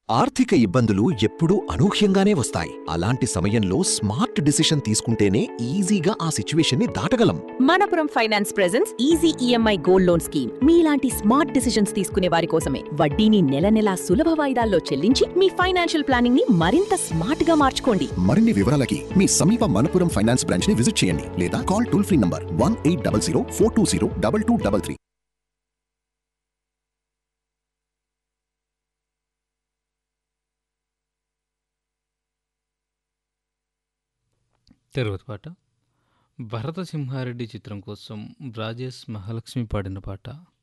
ఆర్థిక ఇబ్బందులు ఎప్పుడూ అనూహ్యంగానే వస్తాయి. అలాంటి సమయంలో స్మార్ట్ డిసిషన్ తీసుకుంటేనే ఈజీగా ఆ సిచ్యువేషన్ని దాటగలం. Manappuram finance presence easy EMI gold loan scheme మీలాంటి స్మార్ట్ డిసిషన్స్ తీసుకునే వారి కోసమే. వడ్డీని నెల నెలా సులభ వాయిదాల్లో చెల్లించి మీ ఫైనాన్షియల్ ప్లానింగ్ ని మరింత స్మార్ట్ గా మార్చుకోండి. మరిన్ని వివరాలకి మీ సమీప మనపురం ఫైనాన్స్ బ్రాంచ్ ని విజిట్ చేయండి లేదా కాల్ టోల్ ఫ్రీ నంబర్ 1800 420 2233. తర్వాత పాట భరత సింహారెడ్డి చిత్రం కోసం రాజేష్ మహాలక్ష్మి పాడిన పాట.